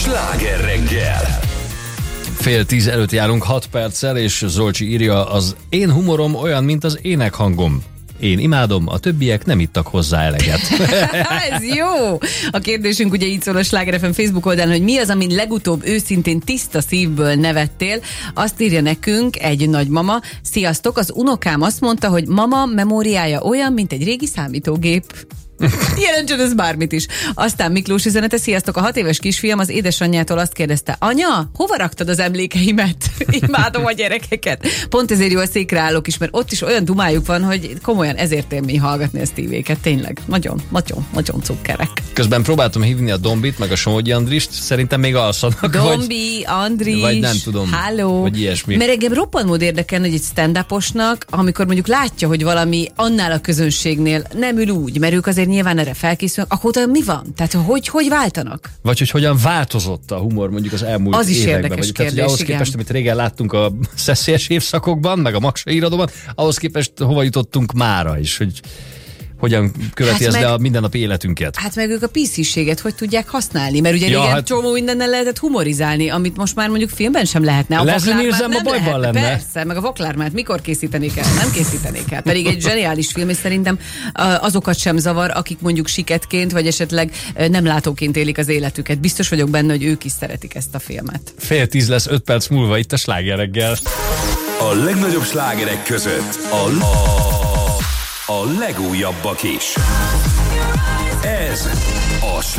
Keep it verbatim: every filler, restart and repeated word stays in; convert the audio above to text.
Sláger reggel. Fél tíz előtt járunk hat perccel, és Zolcsi írja, az én humorom olyan, mint az énekhangom. Én imádom, a többiek nem ittak hozzá eleget. Ez jó! A kérdésünk ugye így szól a Sláger ef em Facebook oldalon, hogy mi az, amin legutóbb őszintén tiszta szívből nevettél. Azt írja nekünk egy nagymama. Sziasztok, az unokám azt mondta, hogy mama memóriája olyan, mint egy régi számítógép. Jelentsen ez bármit is. Aztán Miklós üzenete, sziasztok, a hat éves kisfiam az édesanyjától azt kérdezte, anya, hova raktad az emlékeimet? Imádom a gyerekeket. Pont ezért jó a székre állok is, mert ott is olyan dumájuk van, hogy komolyan ezért élmény hallgatni ezt tévéket. Tényleg, nagyon, nagyon, nagyon cukkerek. Közben próbáltam hívni a Dombit, meg a Somogyi Andrist, szerintem még alszanak. Dombi, Andris, vagy nem tudom, halló. vagy ilyesmi. Mert engem roppant mód érdekel, hogy egy stand-uposnak, amikor mondjuk látja, hogy valami annál a közönségnél nem ül úgy, mert ők azért nyilván erre felkészülnek, akkor utána mi van? Tehát hogy, hogy váltanak? Vagy hogy hogyan változott a humor mondjuk az elmúlt az is években. érdekes Vagy, kérdés, tehát, ahhoz igen. képest, amit régen láttunk a szeszélyes évszakokban, meg a Maksa irodóban, ahhoz képest hova jutottunk mára is, hogy hogyan követi Hát ez meg- le a mindennapi életünket. Hát meg ők a píszisséget hogy tudják használni? Mert ugye Ja, régen hát- csomó minden lehetett humorizálni, amit most már mondjuk filmben sem lehetne. A Leslie Vaklármát Nielsen nem a bajban lehetne. lenne. Persze, meg a Vaklármát mikor készítenék el? Nem készítenék el. Pedig egy zseniális film, és szerintem uh, azokat sem zavar, akik mondjuk siketként, vagy esetleg uh, nem látóként élik az életüket. Biztos vagyok benne, hogy ők is szeretik ezt a filmet. Fél tíz lesz öt perc múlva itt a Sláger reggel. A legnagyobb slágerek között a, a, a legújabbak is. Ez a